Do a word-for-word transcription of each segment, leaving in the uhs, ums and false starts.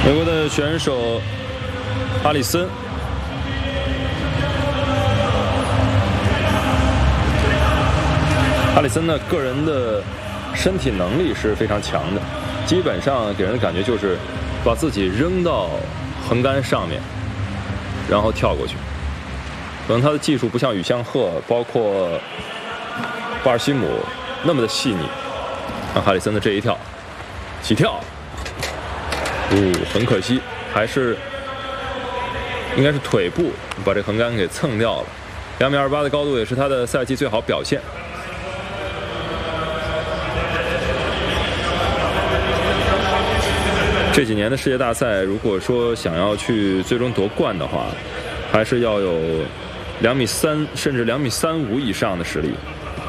美国的选手哈里森，哈里森呢个人的身体能力是非常强的，基本上给人的感觉就是把自己扔到横杆上面，然后跳过去。可能他的技术不像宇香鹤，包括巴尔西姆那么的细腻。看哈里森的这一跳，起跳。哦，很可惜，还是应该是腿部把这横杆给蹭掉了。两米二八的高度也是他的赛季最好表现。这几年的世界大赛，如果说想要去最终夺冠的话，还是要有两米三甚至两米三五以上的实力。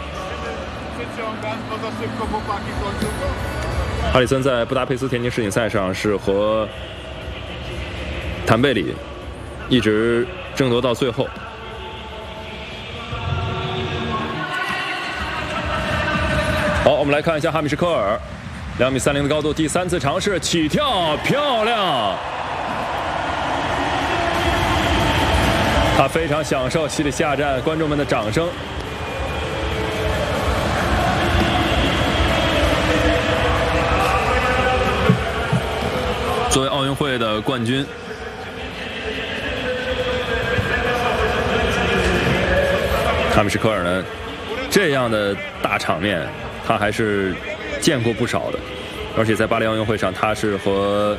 哈里森在布达佩斯田径世锦赛上是和谭贝里一直争夺到最后。好，我们来看一下哈米什科尔，两米三零的高度，第三次尝试起跳，漂亮！他非常享受洗礼下站观众们的掌声。作为奥运会的冠军，哈米什科尔呢，这样的大场面他还是见过不少的，而且在巴黎奥运会上，他是和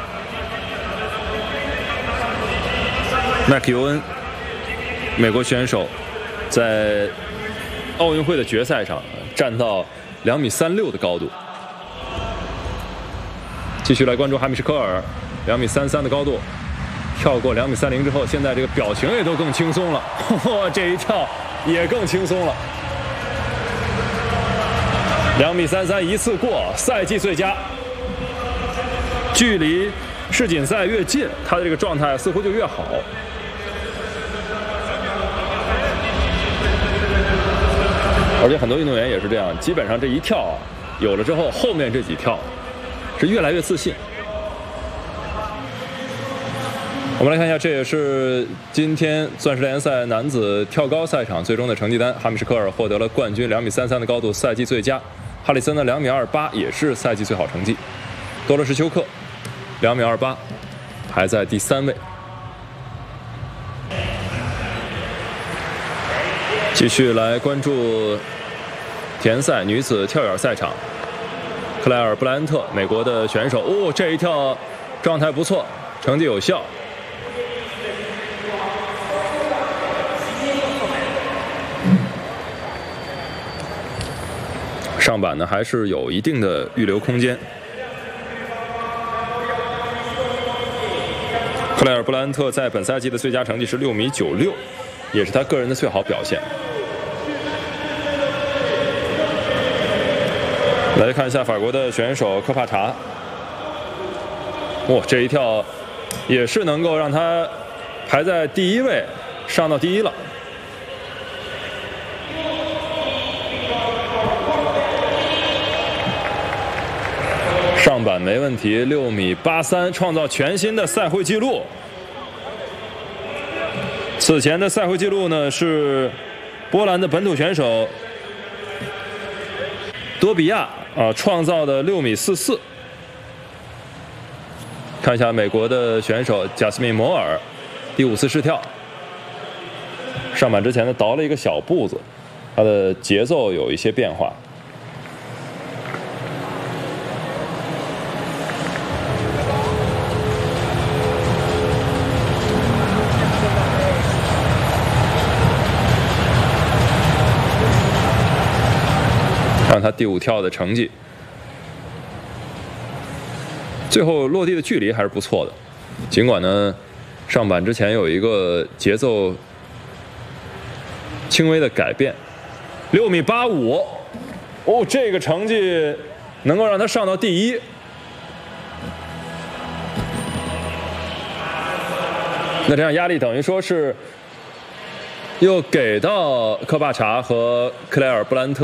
麦克尤恩美国选手在奥运会的决赛上站到两米三六的高度。继续来关注哈米什科尔，两米三三的高度，跳过两米三零之后，现在这个表情也都更轻松了，呵这一跳也更轻松了。两米三三一次过，赛季最佳。距离世锦赛越近，他的这个状态似乎就越好。而且很多运动员也是这样，基本上这一跳啊，有了之后，后面这几跳是越来越自信。我们来看一下，这也是今天钻石联赛男子跳高赛场最终的成绩单。哈米什科尔获得了冠军，两米三三的高度，赛季最佳。哈里森的两米二八也是赛季最好成绩。多勒什丘克两米二八，排在第三位。继续来关注田赛女子跳远赛场。克莱尔·布莱恩特，美国的选手，哦，这一跳状态不错，成绩有效。上板呢还是有一定的预留空间。克莱尔·布莱恩特在本赛季的最佳成绩是六米九六，也是他个人的最好表现。来看一下法国的选手科帕查，哇，这一跳也是能够让他排在第一位，上到第一了。上板没问题，六米八三，创造全新的赛会纪录。此前的赛会纪录呢是波兰的本土选手多比亚啊创造的六米四四。看一下美国的选手贾斯敏摩尔，第五次试跳，上板之前呢倒了一个小步子，他的节奏有一些变化。看他第五跳的成绩，最后落地的距离还是不错的，尽管呢上板之前有一个节奏轻微的改变。六米八五，哦，这个成绩能够让他上到第一。那这样压力等于说是又给到科帕查和克莱尔·布兰特。